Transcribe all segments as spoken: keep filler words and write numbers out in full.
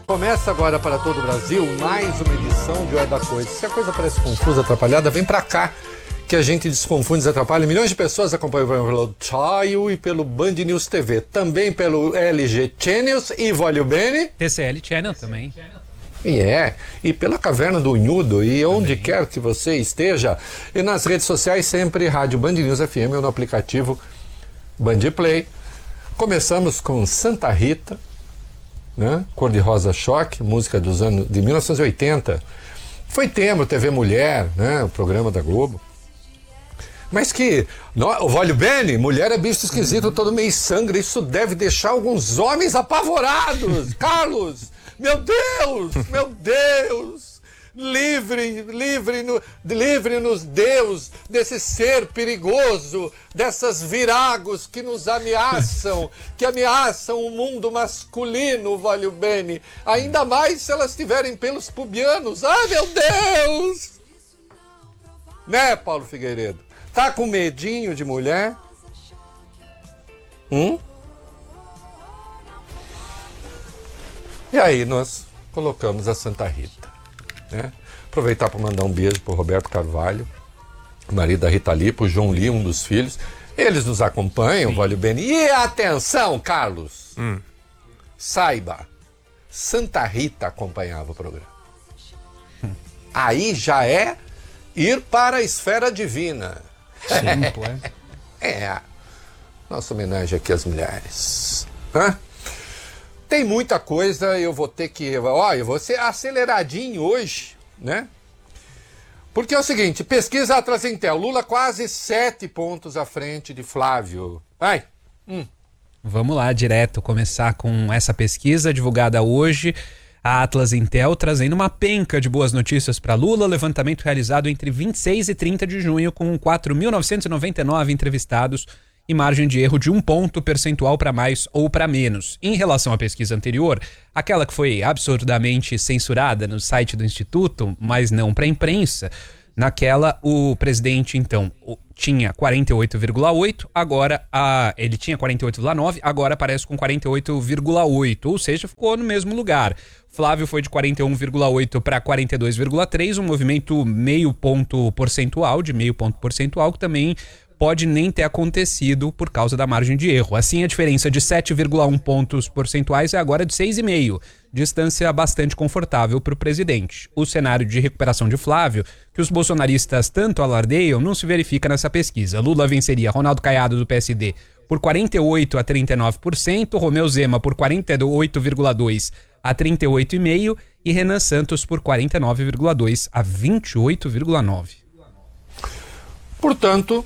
Começa agora para todo o Brasil mais uma edição de Hora da Coisa. Se a coisa parece confusa, atrapalhada, vem pra cá que a gente desconfunde, desatrapalha. Milhões de pessoas acompanham pelo Tile e pelo Band News T V, também pelo L G Channels e Voglio Bene. T C L Channel também. E é, e pela Caverna do Unhudo, e onde também. Quer que você esteja. E nas redes sociais sempre Rádio Band News F M ou no aplicativo Band Play. Começamos com Santa Rita, né? Cor de Rosa Choque, música dos anos de mil novecentos e oitenta. Foi tema, T V Mulher, né? O programa da Globo. Mas que, no, o Voglio Bene, mulher é bicho esquisito, todo meio sangue, isso deve deixar alguns homens apavorados. Carlos, meu Deus, meu Deus, livre, livre, no, livre-nos, Deus, desse ser perigoso, dessas viragos que nos ameaçam, que ameaçam o mundo masculino, Voglio Bene, ainda mais se elas tiverem pelos pubianos. Ai, meu Deus! Né, Paulo Figueiredo? Tá com medinho de mulher? Hum? E aí nós colocamos a Santa Rita, né? Aproveitar para mandar um beijo pro Roberto Carvalho, marido da Rita Lee, pro João Lee, um dos filhos. Eles nos acompanham, Voglio Bene. E atenção, Carlos! Hum. Saiba, Santa Rita acompanhava o programa. Hum. Aí já é ir para a esfera divina. Sim, é. É. Nossa homenagem aqui às mulheres. Hã? Tem muita coisa, eu vou ter que... Olha, eu vou ser aceleradinho hoje, né? Porque é o seguinte, pesquisa Atlas Intel, Lula quase sete pontos à frente de Flávio. Vai. Hum. Vamos lá, direto, começar com essa pesquisa divulgada hoje. A Atlas Intel trazendo uma penca de boas notícias para Lula, levantamento realizado entre vinte e seis e trinta de junho com quatro mil novecentos e noventa e nove entrevistados e margem de erro de um ponto percentual para mais ou para menos. Em relação à pesquisa anterior, aquela que foi absurdamente censurada no site do Instituto, mas não para a imprensa, naquela o presidente então tinha quarenta e oito vírgula oito, agora a, ele tinha quarenta e oito vírgula nove, agora aparece com quarenta e oito vírgula oito, ou seja, ficou no mesmo lugar. Flávio foi de quarenta e um vírgula oito para quarenta e dois vírgula três, um movimento meio ponto percentual, de meio ponto percentual, que também pode nem ter acontecido por causa da margem de erro. Assim, a diferença de sete vírgula um pontos percentuais é agora de seis vírgula cinco, distância bastante confortável para o presidente. O cenário de recuperação de Flávio, que os bolsonaristas tanto alardeiam, não se verifica nessa pesquisa. Lula venceria Ronaldo Caiado do P S D por quarenta e oito a trinta e nove por cento, Romeu Zema por quarenta e oito vírgula dois por cento a trinta e oito vírgula cinco por cento e Renan Santos por quarenta e nove vírgula dois por cento a vinte e oito vírgula nove por cento. Portanto,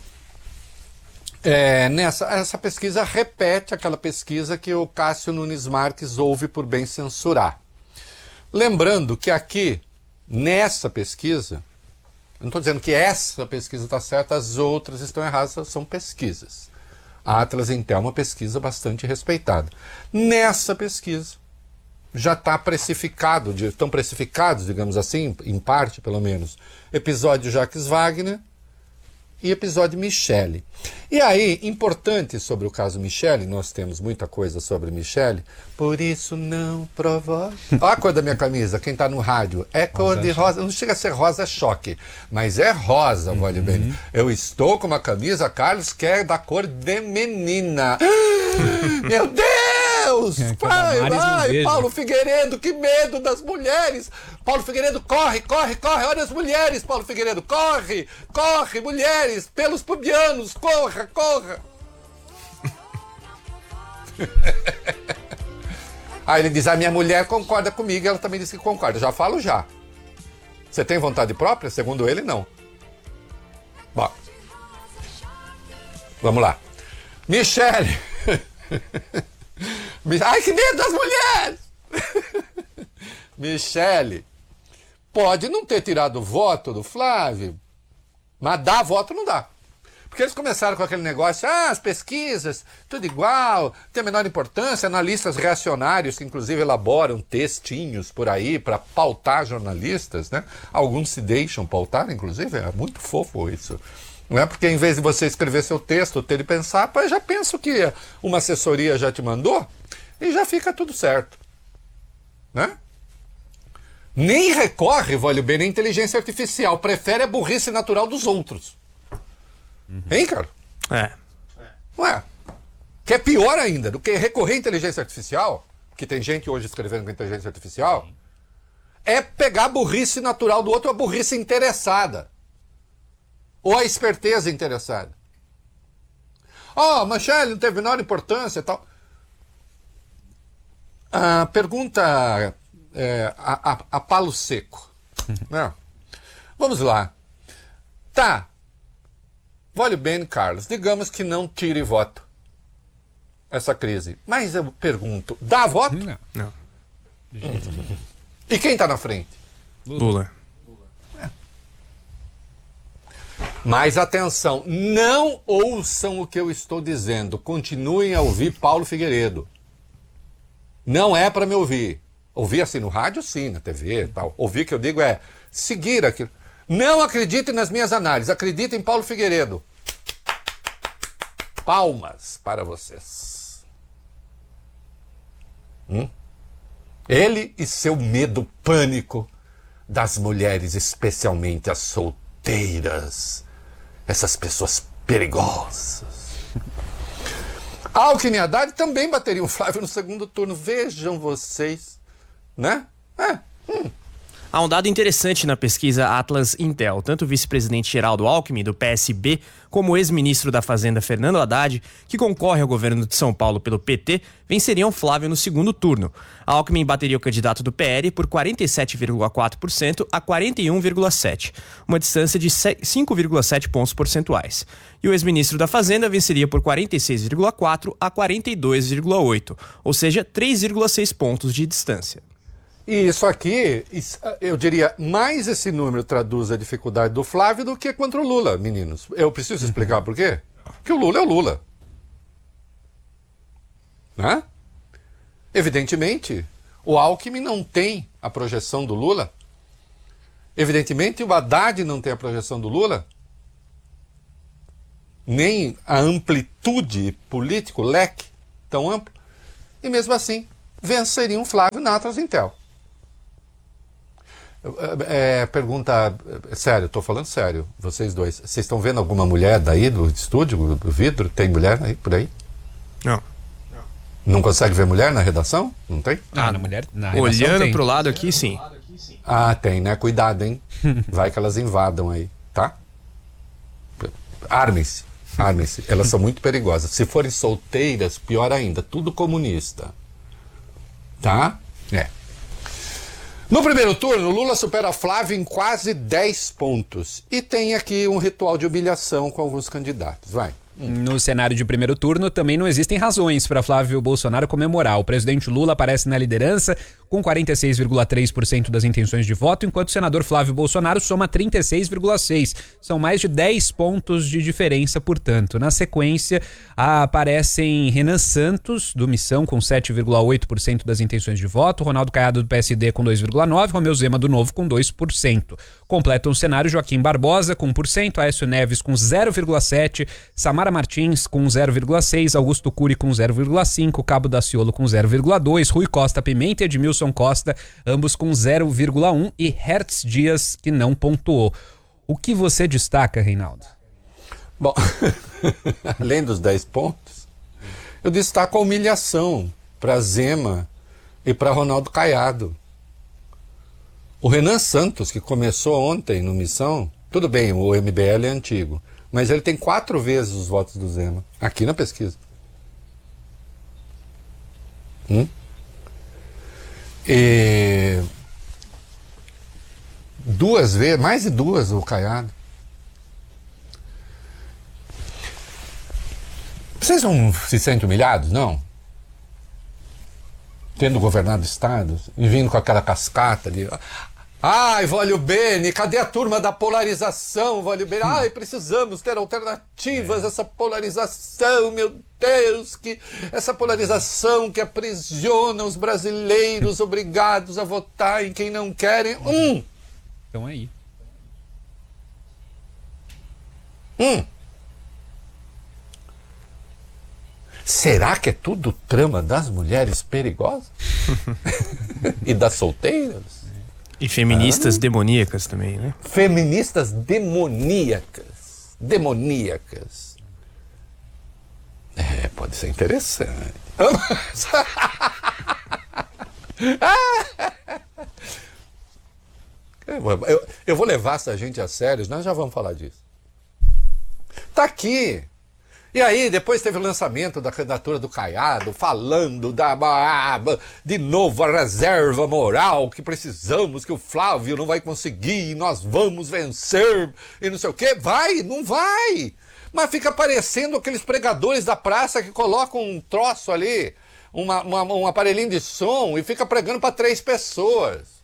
é, nessa, essa pesquisa repete aquela pesquisa que o Cássio Nunes Marques houve por bem censurar. Lembrando que aqui, nessa pesquisa, eu não estou dizendo que essa pesquisa está certa, as outras estão erradas, são pesquisas. A Atlas Intel é uma pesquisa bastante respeitada. Nessa pesquisa, já está precificado, de, estão precificados, digamos assim, em parte pelo menos, episódio Jacques Wagner e episódio Michele. E aí, importante sobre o caso Michele, nós temos muita coisa sobre Michele, por isso não provoque. Olha a cor da minha camisa, quem está no rádio, é cor rosa de rosa, não chega a ser rosa choque, mas é rosa, uhum. Voglio Bene. Eu estou com uma camisa, Carlos, que é da cor de menina. Meu Deus! Deus! É, vai, vai, Paulo Figueiredo, que medo das mulheres! Paulo Figueiredo, corre, corre, corre! Olha as mulheres, Paulo Figueiredo, corre! Corre, mulheres, pelos pubianos, corra, corra! Aí ele diz, a minha mulher concorda comigo, ela também disse que concorda. Já falo já. Você tem vontade própria? Segundo ele, não. Bom. Vamos lá. Michele! Ai, que medo das mulheres! Michele pode não ter tirado o voto do Flávio, mas dar voto não dá. Porque eles começaram com aquele negócio, ah, as pesquisas, tudo igual, tem a menor importância, analistas reacionários que inclusive elaboram textinhos por aí para pautar jornalistas, né? Alguns se deixam pautar, inclusive, é muito fofo isso. Não é porque em vez de você escrever seu texto, ter de pensar, pô, eu já penso que uma assessoria já te mandou e já fica tudo certo, né? Nem recorre, Vólio Bene, à inteligência artificial. Prefere a burrice natural dos outros. Uhum. Hein, cara? É. Ué, que é pior ainda do que recorrer à inteligência artificial, que tem gente hoje escrevendo com inteligência artificial, é pegar a burrice natural do outro, a burrice interessada. Ou a esperteza interessada. Ó, oh, Michele não teve menor importância e tal. Ah, pergunta é, a, a, a palo seco. Né? Vamos lá. Tá. Vólio Bene, Carlos, digamos que não tire voto essa crise. Mas eu pergunto, dá voto? Não. Não. E quem está na frente? Lula. É. Mas atenção, não ouçam o que eu estou dizendo. Continuem a ouvir Paulo Figueiredo. Não é para me ouvir. Ouvir assim no rádio, sim, na T V e tal. Ouvir que eu digo é seguir aquilo. Não acreditem nas minhas análises, acreditem em Paulo Figueiredo. Palmas para vocês. Hum? Ele e seu medo pânico das mulheres, especialmente as solteiras. Essas pessoas perigosas. Alckmin e Haddad também bateriam Flávio no segundo turno. Vejam vocês, né? É. Hum. Há um dado interessante na pesquisa Atlas Intel. Tanto o vice-presidente Geraldo Alckmin, do P S B, como o ex-ministro da Fazenda Fernando Haddad, que concorre ao governo de São Paulo pelo P T, venceriam Flávio no segundo turno. Alckmin bateria o candidato do P L por quarenta e sete vírgula quatro por cento a quarenta e um vírgula sete por cento, uma distância de cinco vírgula sete pontos percentuais. E o ex-ministro da Fazenda venceria por quarenta e seis vírgula quatro por cento a quarenta e dois vírgula oito por cento, ou seja, três vírgula seis pontos de distância. E isso aqui, eu diria, mais esse número traduz a dificuldade do Flávio do que contra o Lula, meninos. Eu preciso explicar por quê? Porque o Lula é o Lula. Né? Evidentemente, o Alckmin não tem a projeção do Lula. Evidentemente, o Haddad não tem a projeção do Lula. Nem a amplitude político, leque tão amplo. E mesmo assim, venceria um Flávio na Atlas Intel. É, pergunta, sério, estou falando sério, vocês dois. Vocês estão vendo alguma mulher daí do estúdio, do vidro? Tem mulher aí, por aí? Não. Não consegue ver mulher na redação? Não tem? Ah, na mulher. Na Olhando pro lado aqui, sim. Ah, tem, né? Cuidado, hein? Vai que elas invadam aí, tá? Armem-se, armem-se. Elas são muito perigosas. Se forem solteiras, pior ainda. Tudo comunista. Tá? É. No primeiro turno, Lula supera Flávio em quase dez pontos. E tem aqui um ritual de humilhação com alguns candidatos. Vai. No cenário de primeiro turno, também não existem razões para Flávio Bolsonaro comemorar. O presidente Lula aparece na liderança com quarenta e seis vírgula três por cento das intenções de voto, enquanto o senador Flávio Bolsonaro soma trinta e seis vírgula seis por cento. São mais de dez pontos de diferença, portanto. Na sequência, aparecem Renan Santos, do Missão, com sete vírgula oito por cento das intenções de voto, Ronaldo Caiado, do P S D, com dois vírgula nove por cento, Romeu Zema, do Novo, com dois por cento. Completam o cenário Joaquim Barbosa, com um por cento, Aécio Neves, com zero vírgula sete por cento, Samara Martins, com zero vírgula seis por cento, Augusto Cury, com zero vírgula cinco por cento, Cabo Daciolo, com zero vírgula dois por cento, Rui Costa Pimenta e Edmilson Costa, ambos com zero vírgula um por cento, e Hertz Dias, que não pontuou. O que você destaca, Reinaldo? Bom, além dos dez pontos, eu destaco a humilhação para Zema e para Ronaldo Caiado. O Renan Santos, que começou ontem no Missão, tudo bem, o M B L é antigo, mas ele tem quatro vezes os votos do Zema, aqui na pesquisa. Hum? E duas vezes, mais de duas o Caiado. Vocês não se sentem humilhados, não? Tendo governado estados e vindo com aquela cascata ali. Ai, Vólio Bene, cadê a turma da polarização, Vólio Bene? Ai, precisamos ter alternativas, é. essa polarização, meu Deus, que essa polarização que aprisiona os brasileiros obrigados a votar em quem não querem. Hum. Então aí. Hum. Será que é tudo trama das mulheres perigosas? E das solteiras? E feministas ah, demoníacas também, né? Feministas demoníacas. Demoníacas. É, pode ser interessante. Eu, eu vou levar essa gente a sério, nós já vamos falar disso. Tá aqui. E aí, depois teve o lançamento da candidatura do Caiado, falando da, de novo, a reserva moral que precisamos, que o Flávio não vai conseguir, nós vamos vencer, e não sei o quê. Vai, não vai. Mas fica parecendo aqueles pregadores da praça que colocam um troço ali, uma, uma, um aparelhinho de som, e fica pregando para três pessoas.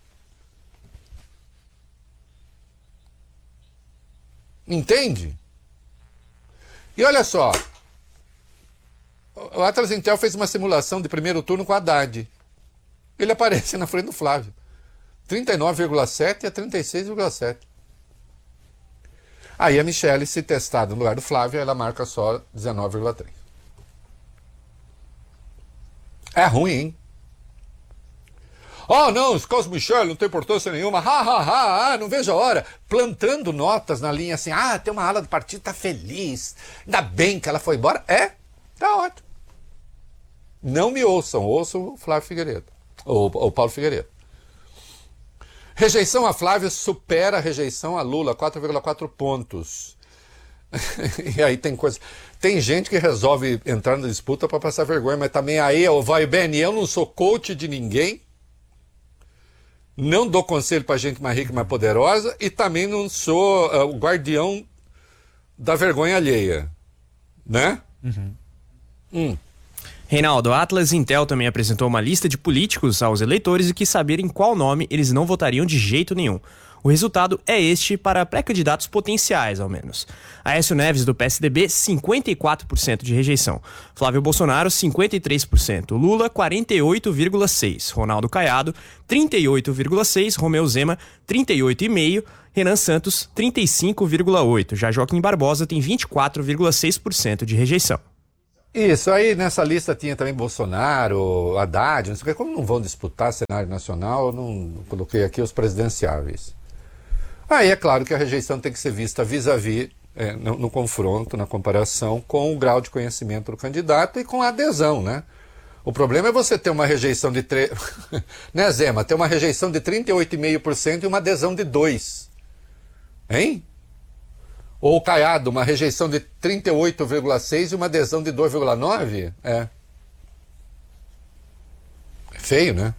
Entende? E olha só, o Atlas Intel fez uma simulação de primeiro turno com a Haddad. Ele aparece na frente do Flávio. trinta e nove vírgula sete a trinta e seis vírgula sete. Aí a Michelle, se testada no lugar do Flávio, ela marca só dezenove vírgula três. É ruim, hein? Oh, não, esse caso Michelle não tem importância nenhuma. Ha, ha, ha, ha, não vejo a hora. Plantando notas na linha assim. Ah, tem uma ala do partido, tá feliz. Ainda bem que ela foi embora. É, tá ótimo. Não me ouçam, ouçam o Flávio Figueiredo. Ou o Paulo Figueiredo. Rejeição a Flávio supera a rejeição a Lula, quatro vírgula quatro pontos. E aí tem coisa... Tem gente que resolve entrar na disputa para passar vergonha, mas também aí, ó, vai bem, eu não sou coach de ninguém. Não dou conselho para gente mais rica e mais poderosa e também não sou uh, o guardião da vergonha alheia, né? Uhum. Hum. Reinaldo, a Atlas Intel também apresentou uma lista de políticos aos eleitores e quis saber em qual nome eles não votariam de jeito nenhum. O resultado é este para pré-candidatos potenciais, ao menos. Aécio Neves, do P S D B, cinquenta e quatro por cento de rejeição. Flávio Bolsonaro, cinquenta e três por cento. Lula, quarenta e oito vírgula seis por cento. Ronaldo Caiado, trinta e oito vírgula seis por cento. Romeu Zema, trinta e oito vírgula cinco por cento. Renan Santos, trinta e cinco vírgula oito por cento. Já Joaquim Barbosa tem vinte e quatro vírgula seis por cento de rejeição. Isso, aí nessa lista tinha também Bolsonaro, Haddad, não sei o que. Como não vão disputar cenário nacional, eu não coloquei aqui os presidenciáveis. Aí é claro que a rejeição tem que ser vista vis-à-vis, é, no, no confronto, na comparação com o grau de conhecimento do candidato e com a adesão, né? O problema é você ter uma rejeição de... Tre... né, Zema? Ter uma rejeição de trinta e oito vírgula cinco por cento e uma adesão de dois por cento. Hein? Ou o Caiado, uma rejeição de trinta e oito vírgula seis por cento e uma adesão de dois vírgula nove por cento? É. É feio, né?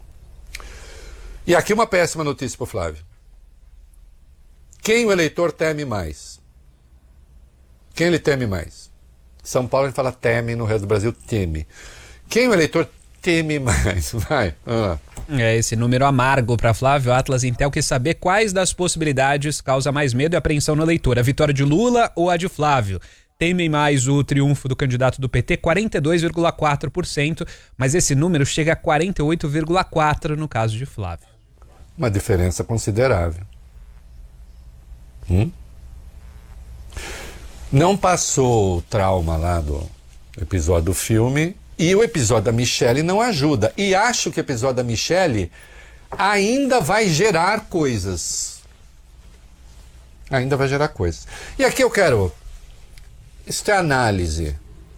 E aqui uma péssima notícia para o Flávio. Quem o eleitor teme mais? Quem ele teme mais? São Paulo a gente fala teme, no resto do Brasil teme. Quem o eleitor teme mais? Vai. Ah. É esse número amargo para Flávio. Atlas Intel quis saber quais das possibilidades causa mais medo e apreensão no eleitor. A vitória de Lula ou a de Flávio? Temem mais o triunfo do candidato do P T, quarenta e dois vírgula quatro por cento, mas esse número chega a quarenta e oito vírgula quatro por cento no caso de Flávio. Uma diferença considerável. Hum? Não passou o trauma lá do episódio do filme e o episódio da Michelle não ajuda. E acho que o episódio da Michelle ainda vai gerar coisas. Ainda vai gerar coisas. E aqui eu quero... Isso é análise.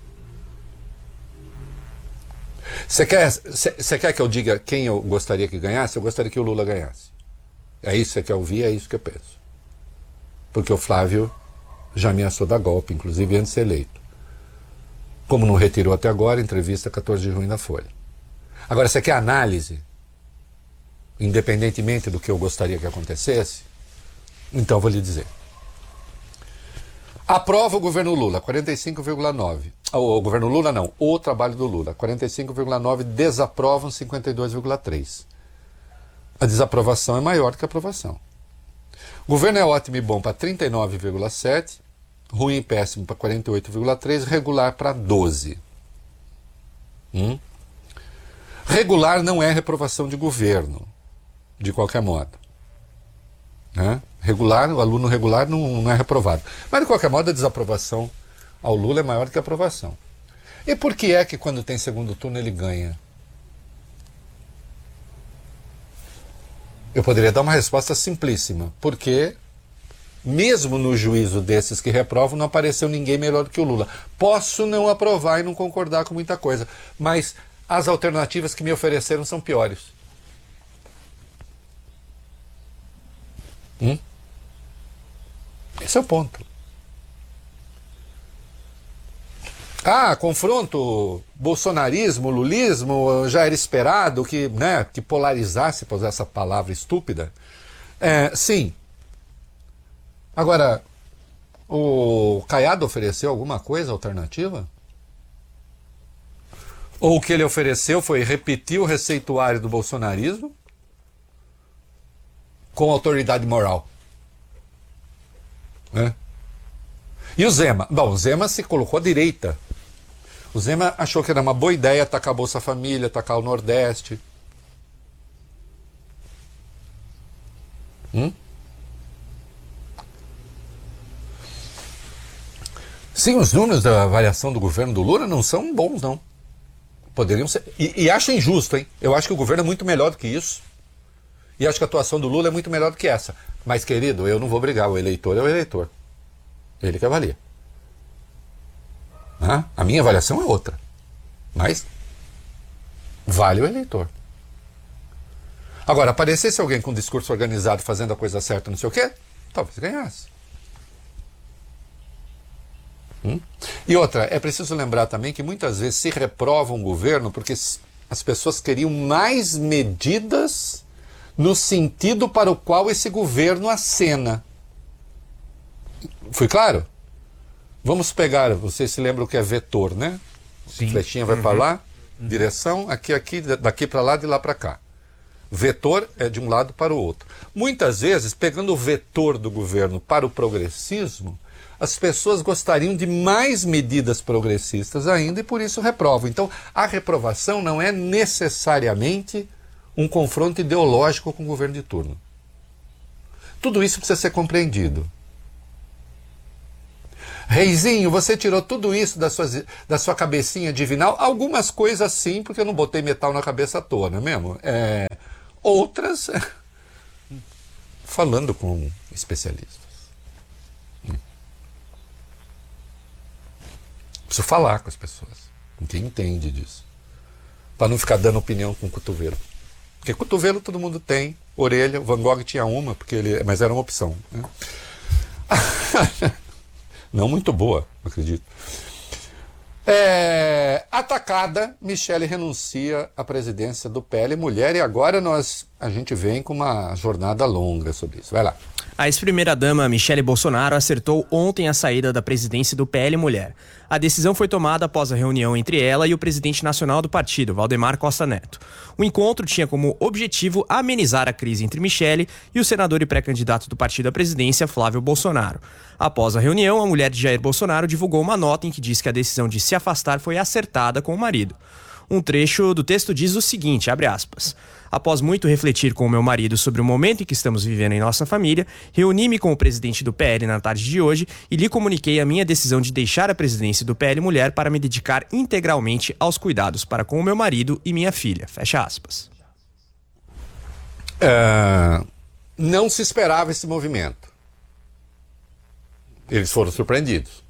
Você quer, você quer que eu diga quem eu gostaria que ganhasse? Eu gostaria que o Lula ganhasse. É isso que você quer ouvir, é isso que eu penso. Porque o Flávio já ameaçou dar golpe, inclusive antes de ser eleito. Como não retirou até agora, entrevista quatorze de junho na Folha. Agora, você quer análise? Independentemente do que eu gostaria que acontecesse? Então, vou lhe dizer. Aprova o governo Lula, quarenta e cinco vírgula nove por cento. O governo Lula não, o trabalho do Lula, quarenta e cinco vírgula nove por cento. Desaprovam, cinquenta e dois vírgula três por cento. A desaprovação é maior que a aprovação. O governo é ótimo e bom para trinta e nove vírgula sete por cento. Ruim e péssimo para quarenta e oito vírgula três por cento. Regular para doze por cento. Hum? Regular não é reprovação de governo, de qualquer modo. Né? Regular, o aluno regular não, não é reprovado. Mas, de qualquer modo, a desaprovação ao Lula é maior que a aprovação. E por que é que, quando tem segundo turno, ele ganha? Eu poderia dar uma resposta simplíssima, porque mesmo no juízo desses que reprovam, não apareceu ninguém melhor do que o Lula. Posso não aprovar e não concordar com muita coisa, mas as alternativas que me ofereceram são piores. Hum? Esse é o ponto. Ah, confronto, bolsonarismo, lulismo, já era esperado que, né, que polarizasse, por usar essa palavra estúpida. É, sim. Agora, o Caiado ofereceu alguma coisa alternativa? Ou o que ele ofereceu foi repetir o receituário do bolsonarismo com autoridade moral? Né? E o Zema? Bom, o Zema se colocou à direita. O Zema achou que era uma boa ideia atacar a Bolsa Família, atacar o Nordeste. Hum? Sim, os números da avaliação do governo do Lula não são bons, não. Poderiam ser. E, e acho injusto, hein? Eu acho que o governo é muito melhor do que isso. E acho que a atuação do Lula é muito melhor do que essa. Mas, querido, eu não vou brigar. O eleitor é o eleitor. Ele que avalia. Ah, a minha avaliação é outra. Mas vale o eleitor. Agora, aparecesse alguém com um discurso organizado fazendo a coisa certa, não sei o quê, talvez ganhasse. Hum? E outra, é preciso lembrar também que muitas vezes se reprova um governo porque as pessoas queriam mais medidas no sentido para o qual esse governo acena. Fui claro? Vamos pegar, vocês se lembram o que é vetor, né? Sim. Flechinha vai uhum. para lá, uhum. direção, aqui, aqui, daqui para lá, de lá para cá. Vetor é de um lado para o outro. Muitas vezes, pegando o vetor do governo para o progressismo, as pessoas gostariam de mais medidas progressistas ainda e por isso reprovam. Então, a reprovação não é necessariamente um confronto ideológico com o governo de turno. Tudo isso precisa ser compreendido. Reizinho, você tirou tudo isso da sua, da sua cabecinha divinal? Algumas coisas sim, porque eu não botei metal na cabeça à toa, não é mesmo? É, outras, falando com especialistas. Hum. Preciso falar com as pessoas, com quem entende disso. Para não ficar dando opinião com cotovelo. Porque cotovelo todo mundo tem, orelha, o Van Gogh tinha uma, porque ele, mas era uma opção. Né? Não muito boa, acredito. É, atacada, Michele renuncia à presidência do P L Mulher e agora nós, a gente vem com uma jornada longa sobre isso. Vai lá. A ex-primeira-dama Michele Bolsonaro acertou ontem a saída da presidência do P L Mulher. A decisão foi tomada após a reunião entre ela e o presidente nacional do partido, Valdemar Costa Neto. O encontro tinha como objetivo amenizar a crise entre Michele e o senador e pré-candidato do partido à presidência, Flávio Bolsonaro. Após a reunião, a mulher de Jair Bolsonaro divulgou uma nota em que diz que a decisão de se afastar foi acertada com o marido. Um trecho do texto diz o seguinte, abre aspas: após muito refletir com o meu marido sobre o momento em que estamos vivendo em nossa família, reuni-me com o presidente do P L na tarde de hoje e lhe comuniquei a minha decisão de deixar a presidência do P L Mulher para me dedicar integralmente aos cuidados para com o meu marido e minha filha. Fecha aspas. É, não se esperava esse movimento. Eles foram surpreendidos.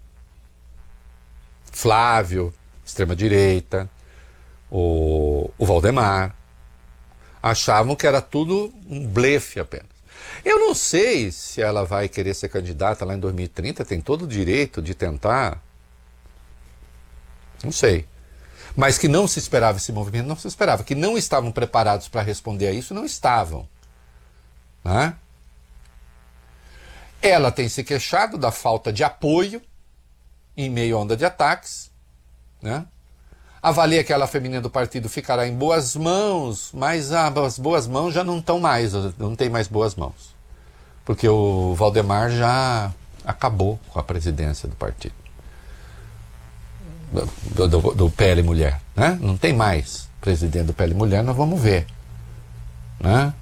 Flávio, extrema-direita, o, o Valdemar, achavam que era tudo um blefe apenas. Eu não sei se ela vai querer ser candidata lá em dois mil e trinta, tem todo o direito de tentar. Não sei. Mas que não se esperava esse movimento, não se esperava. Que não estavam preparados para responder a isso, não estavam. Né? Ela tem se queixado da falta de apoio em meio à onda de ataques, né? Avalia que ela feminina do partido ficará em boas mãos, mas ah, as boas mãos já não estão mais, não tem mais boas mãos. Porque o Valdemar já acabou com a presidência do partido. Do, do, do P L Mulher, né? Não tem mais presidente do P L Mulher, nós vamos ver. Né?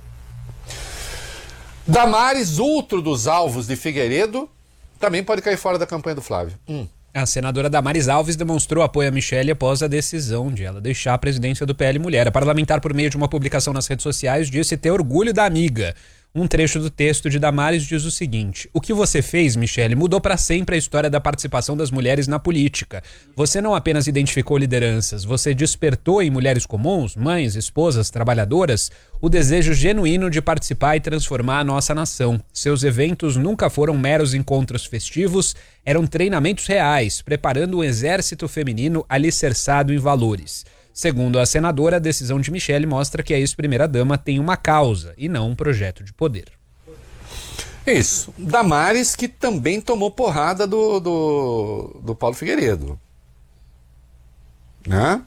Damares, outro dos alvos de Figueiredo, também pode cair fora da campanha do Flávio. Hum. A senadora Damares Alves demonstrou apoio a Michele após a decisão de ela deixar a presidência do P L Mulher. A parlamentar, por meio de uma publicação nas redes sociais, disse ter orgulho da amiga. Um trecho do texto de Damares diz o seguinte: o que você fez, Michele, mudou para sempre a história da participação das mulheres na política. Você não apenas identificou lideranças, você despertou em mulheres comuns, mães, esposas, trabalhadoras, o desejo genuíno de participar e transformar a nossa nação. Seus eventos nunca foram meros encontros festivos, eram treinamentos reais, preparando um exército feminino alicerçado em valores. Segundo a senadora, a decisão de Michele mostra que a ex-primeira-dama tem uma causa e não um projeto de poder. Isso. Damares, que também tomou porrada do, do, do Paulo Figueiredo. Né?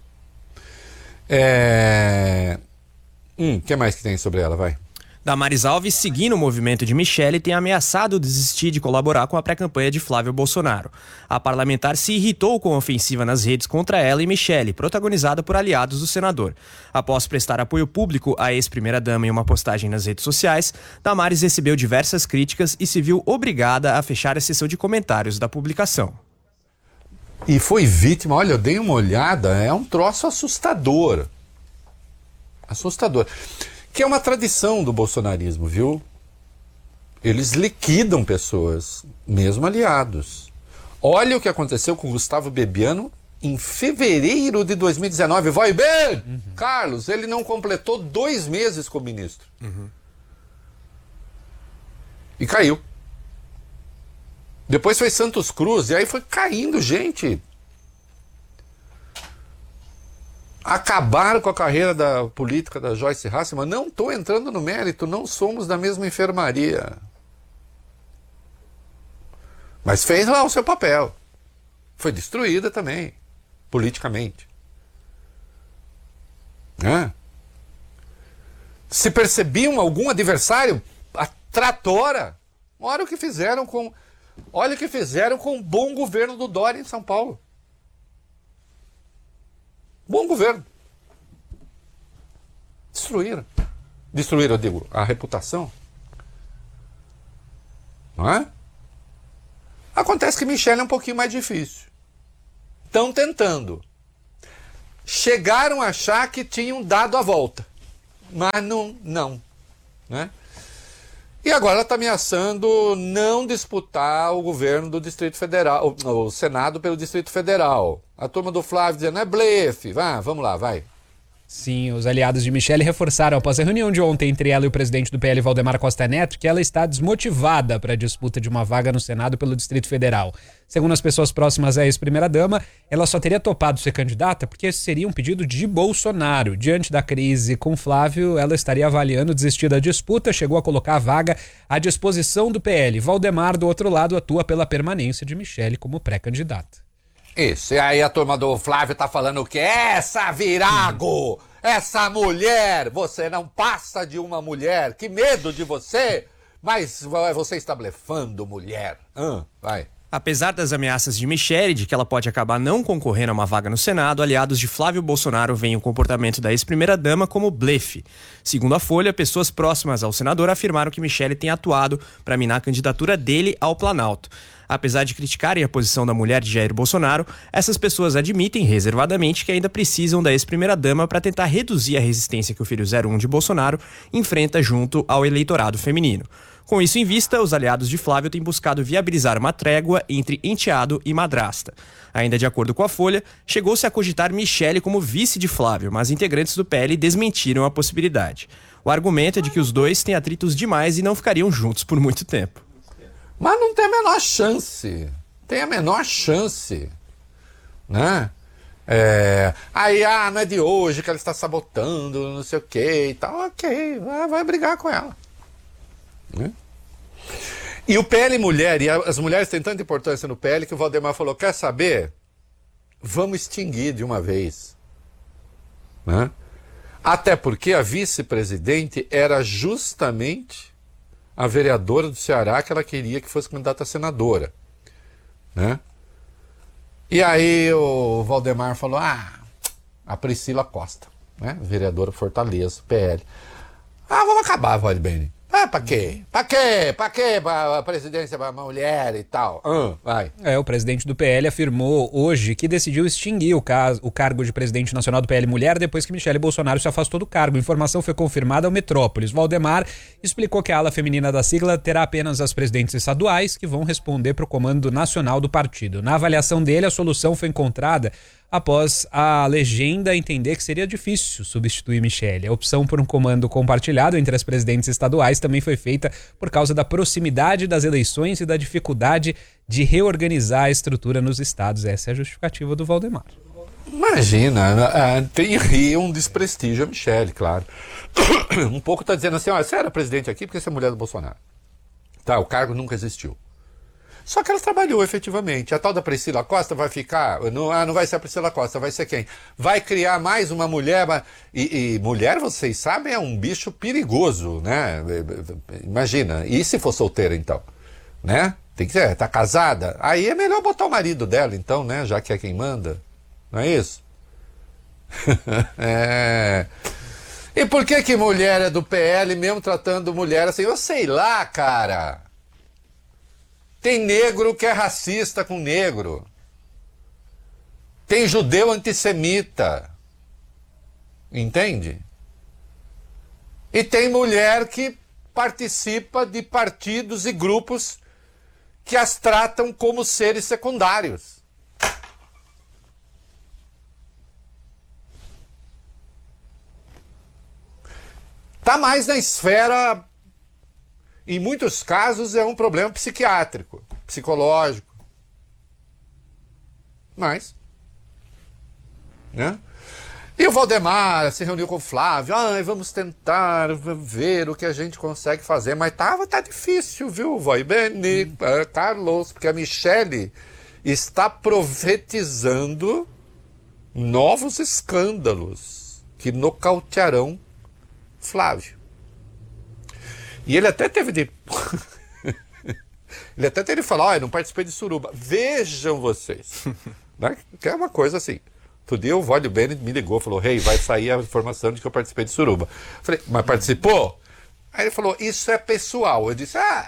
É... Hum, o que mais que tem sobre ela? Vai. Damares Alves, seguindo o movimento de Michele, tem ameaçado desistir de colaborar com a pré-campanha de Flávio Bolsonaro. A parlamentar se irritou com a ofensiva nas redes contra ela e Michele, protagonizada por aliados do senador. Após prestar apoio público à ex-primeira-dama em uma postagem nas redes sociais, Damares recebeu diversas críticas e se viu obrigada a fechar a sessão de comentários da publicação. E foi vítima, olha, eu dei uma olhada, é um troço assustador. Assustador. Que é uma tradição do bolsonarismo, viu? Eles liquidam pessoas, mesmo aliados. Olha o que aconteceu com Gustavo Bebiano em fevereiro de dois mil e dezenove. Vai bem! Uhum. Carlos, ele não completou dois meses como ministro. Uhum. E caiu. Depois foi Santos Cruz, e aí foi caindo gente. Acabaram com a carreira da política da Joyce Hasselmann. Não estou entrando no mérito, não somos da mesma enfermaria. Mas fez lá o seu papel. Foi destruída também, politicamente. Né? Se percebiam algum adversário, a tratora. Olha o que fizeram com, olha o que fizeram com o bom governo do Dória em São Paulo. Bom governo. Destruíram. Destruíram, eu digo, a reputação. Não é? Acontece que Michele é um pouquinho mais difícil. Estão tentando. Chegaram a achar que tinham dado a volta. Mas não, não. Né? E agora ela está ameaçando não disputar o governo do Distrito Federal, o, o Senado pelo Distrito Federal. A turma do Flávio dizendo, é blefe, vai, vamos lá, vai. Sim, os aliados de Michele reforçaram após a reunião de ontem entre ela e o presidente do P L, Valdemar Costa Neto, que ela está desmotivada para a disputa de uma vaga no Senado pelo Distrito Federal. Segundo as pessoas próximas à ex-primeira-dama, ela só teria topado ser candidata porque esse seria um pedido de Bolsonaro. Diante da crise com Flávio, ela estaria avaliando desistir da disputa, chegou a colocar a vaga à disposição do P L. Valdemar, do outro lado, atua pela permanência de Michele como pré-candidata. Isso, e aí a turma do Flávio tá falando o quê? Essa virago, essa mulher, você não passa de uma mulher, que medo de você, mas você está blefando, mulher. Ah, vai. Apesar das ameaças de Michele de que ela pode acabar não concorrendo a uma vaga no Senado, aliados de Flávio Bolsonaro veem o comportamento da ex-primeira-dama como blefe. Segundo a Folha, pessoas próximas ao senador afirmaram que Michele tem atuado para minar a candidatura dele ao Planalto. Apesar de criticarem a posição da mulher de Jair Bolsonaro, essas pessoas admitem reservadamente que ainda precisam da ex-primeira-dama para tentar reduzir a resistência que o filho zero um de Bolsonaro enfrenta junto ao eleitorado feminino. Com isso em vista, os aliados de Flávio têm buscado viabilizar uma trégua entre enteado e madrasta. Ainda de acordo com a Folha, chegou-se a cogitar Michele como vice de Flávio, mas integrantes do P L desmentiram a possibilidade. O argumento é de que os dois têm atritos demais e não ficariam juntos por muito tempo. Mas não tem a menor chance. Tem a menor chance. Né? É, aí, ah, não é de hoje que ela está sabotando, não sei o que e tal. Ok, vai, vai brigar com ela. Né? E o P L Mulher, e as mulheres têm tanta importância no P L que o Valdemar falou, quer saber? Vamos extinguir de uma vez. Né? Até porque a vice-presidente era justamente a vereadora do Ceará que ela queria que fosse candidata a senadora. Né? E aí o Valdemar falou, ah, a Priscila Costa, né? Vereadora Fortaleza, P L. Ah, vamos acabar, Valdemar. Ah, pra quê? Pra quê? Pra quê? Pra presidência pra mulher e tal. Ah, vai. É, o presidente do P L afirmou hoje que decidiu extinguir o, caso, o cargo de presidente nacional do P L Mulher depois que Michele Bolsonaro se afastou do cargo. A informação foi confirmada ao Metrópolis. Valdemar explicou que a ala feminina da sigla terá apenas as presidentes estaduais que vão responder para o comando nacional do partido. Na avaliação dele, a solução foi encontrada após a legenda entender que seria difícil substituir Michele. A opção por um comando compartilhado entre as presidentes estaduais também foi feita por causa da proximidade das eleições e da dificuldade de reorganizar a estrutura nos estados. Essa é a justificativa do Valdemar. Imagina, tem aí um desprestígio a Michele, claro. Um pouco está dizendo assim, ó, você era presidente aqui porque você é mulher do Bolsonaro. Tá, o cargo nunca existiu. Só que ela trabalhou efetivamente. A tal da Priscila Costa vai ficar... Não, ah, não vai ser a Priscila Costa, vai ser quem? Vai criar mais uma mulher... E, e mulher, vocês sabem, é um bicho perigoso, né? Imagina. E se for solteira, então? Né? Tem que ser, tá casada? Aí é melhor botar o marido dela, então, né? Já que é quem manda. Não é isso? É... E por que que mulher é do P L mesmo tratando mulher assim? Eu sei lá, cara... Tem negro que é racista com negro. Tem judeu antissemita. Entende? E tem mulher que participa de partidos e grupos que as tratam como seres secundários. Tá mais na esfera... Em muitos casos é um problema psiquiátrico, psicológico. Mas, né? E o Valdemar se reuniu com o Flávio. Ah, vamos tentar ver o que a gente consegue fazer. Mas tava, tá difícil, viu? Vai bem, Carlos, porque a Michele está profetizando novos escândalos que nocautearão Flávio. E ele até teve de... ele até teve de falar, olha, não participei de suruba. Vejam vocês. Né? Que é uma coisa assim. Outro dia o Vólio Bennett me ligou, falou, rei, hey, vai sair a informação de que eu participei de suruba. Falei, mas participou? Aí ele falou, isso é pessoal. Eu disse, ah...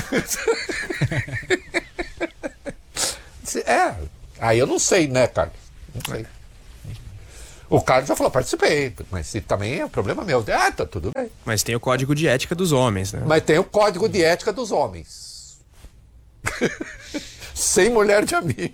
é, aí eu não sei, né, Carlos? Não sei. O Carlos já falou, participei, mas se também é problema meu. Ah, tá tudo bem. Mas tem o código de ética dos homens, né? Mas tem o código de ética dos homens. Sem mulher de amigo.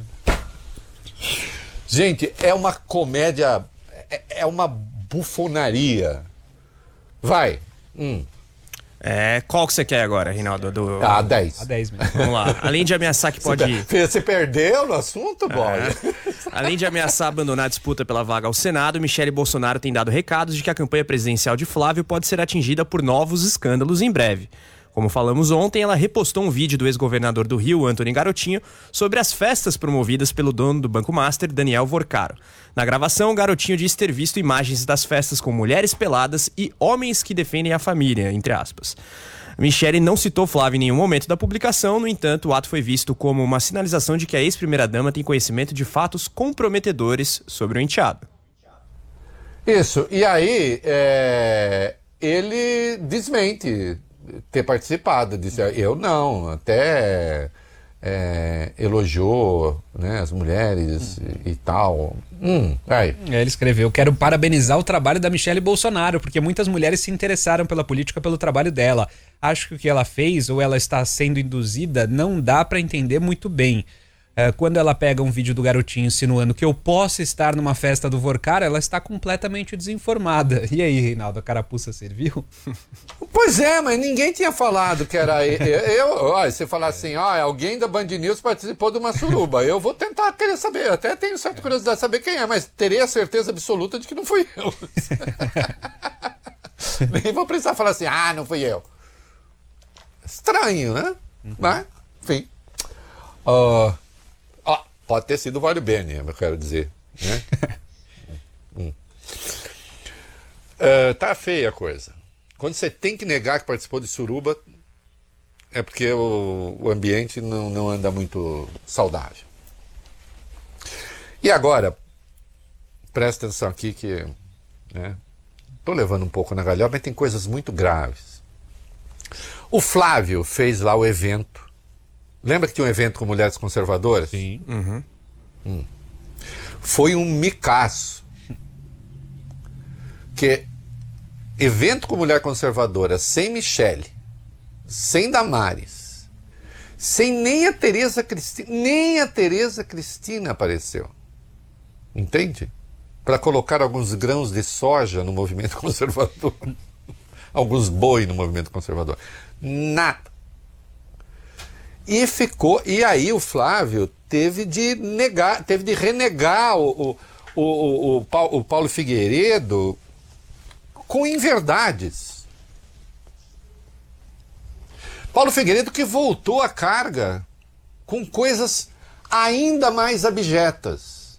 Gente, é uma comédia, é, é uma bufonaria. Vai. Hum. É, qual que você quer agora, Reinaldo? Do... Ah, dez. A dez mesmo. Vamos lá. Além de ameaçar que pode... Você, você perdeu no assunto, boy? É. Além de ameaçar abandonar a disputa pela vaga ao Senado, Michele Bolsonaro tem dado recados de que a campanha presidencial de Flávio pode ser atingida por novos escândalos em breve. Como falamos ontem, ela repostou um vídeo do ex-governador do Rio, Antony Garotinho, sobre as festas promovidas pelo dono do Banco Master, Daniel Vorcaro. Na gravação, o Garotinho disse ter visto imagens das festas com mulheres peladas e homens que defendem a família, entre aspas. Michele não citou Flávio em nenhum momento da publicação, no entanto, o ato foi visto como uma sinalização de que a ex-primeira-dama tem conhecimento de fatos comprometedores sobre o enteado. Isso, e aí é, ele desmente ter participado, disse, eu não, até é, elogiou, né, as mulheres e, e tal. Hum, aí. Ele escreveu, quero parabenizar o trabalho da Michele Bolsonaro, porque muitas mulheres se interessaram pela política pelo trabalho dela. Acho que o que ela fez, ou ela está sendo induzida, não dá para entender muito bem. É, quando ela pega um vídeo do Garotinho insinuando que eu posso estar numa festa do Vorcaro, ela está completamente desinformada. E aí, Reinaldo, a carapuça serviu? Pois é, mas ninguém tinha falado que era eu. eu ó, você falar assim, ó, alguém da Band News participou de uma suruba. Eu vou tentar querer saber, até tenho certa curiosidade de saber quem é, mas terei a certeza absoluta de que não fui eu. Nem vou precisar falar assim, ah, não fui eu. Estranho, né? Uhum. Mas, enfim. Uh, ó, pode ter sido o Vale Bene, eu quero dizer. Né? hum. uh, tá feia a coisa. Quando você tem que negar que participou de suruba, é porque o, o ambiente não, não anda muito saudável. E agora, presta atenção aqui que... Né, tô levando um pouco na galhofa, mas tem coisas muito graves. O Flávio fez lá o evento. Lembra que tinha um evento com mulheres conservadoras? Sim. Uhum. Hum. Foi um micaço. Que evento com mulher conservadora sem Michele, sem Damares, sem nem a Tereza Cristina, nem a Tereza Cristina apareceu. Entende? Para colocar alguns grãos de soja no movimento conservador. Alguns boi no movimento conservador. Nada. E ficou, e aí o Flávio teve de negar, teve de renegar o, o, o, o, o Paulo Figueiredo com inverdades. Paulo Figueiredo que voltou à carga com coisas ainda mais abjetas.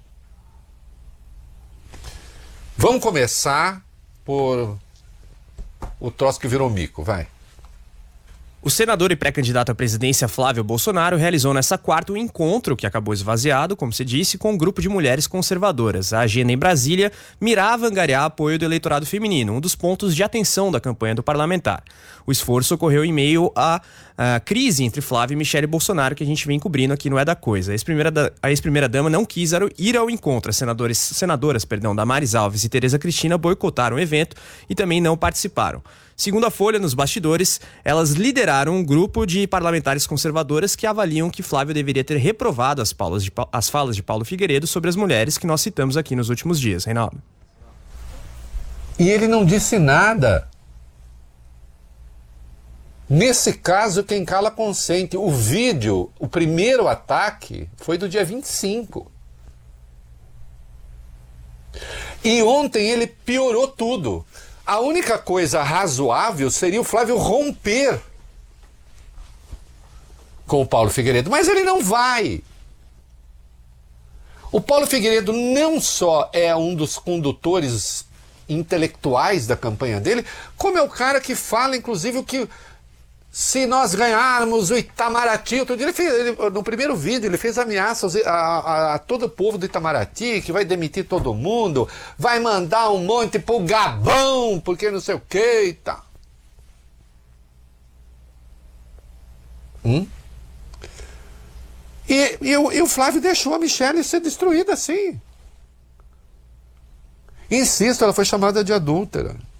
Vamos começar por o troço que virou mico, vai. O senador e pré-candidato à presidência Flávio Bolsonaro realizou nessa quarta um encontro que acabou esvaziado, como se disse, com um grupo de mulheres conservadoras. A agenda em Brasília mirava angariar apoio do eleitorado feminino, um dos pontos de atenção da campanha do parlamentar. O esforço ocorreu em meio à, à crise entre Flávio e Michele Bolsonaro, que a gente vem cobrindo aqui no É da Coisa. A ex-primeira, a ex-primeira-dama não quis ir ao encontro. As senadores, senadoras perdão, Damares Alves e Tereza Cristina boicotaram o evento e também não participaram. Segundo a Folha, nos bastidores, elas lideraram um grupo de parlamentares conservadoras que avaliam que Flávio deveria ter reprovado as, paulas de, as falas de Paulo Figueiredo sobre as mulheres que nós citamos aqui nos últimos dias, Reinaldo. E ele não disse nada. Nesse caso, quem cala consente. O vídeo, o primeiro ataque, foi do dia vinte e cinco. E ontem ele piorou tudo. A única coisa razoável seria o Flávio romper com o Paulo Figueiredo, mas ele não vai. O Paulo Figueiredo não só é um dos condutores intelectuais da campanha dele, como é o cara que fala, inclusive, o que se nós ganharmos o Itamaraty, outro dia ele fez, ele, no primeiro vídeo ele fez ameaças a, a, a todo o povo do Itamaraty, que vai demitir todo mundo, vai mandar um monte pro Gabão, porque não sei o que e tal. Hum? E, e, o, e o Flávio deixou a Michele ser destruída assim. Insisto, ela foi chamada de adúltera.